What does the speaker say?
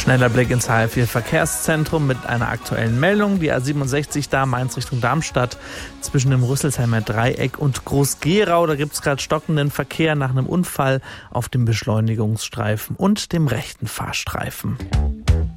Schneller Blick ins HR4-Verkehrszentrum mit einer aktuellen Meldung. Die A67 da Mainz Richtung Darmstadt zwischen dem Rüsselsheimer Dreieck und Groß-Gerau. Da gibt es gerade stockenden Verkehr nach einem Unfall auf dem Beschleunigungsstreifen und dem rechten Fahrstreifen.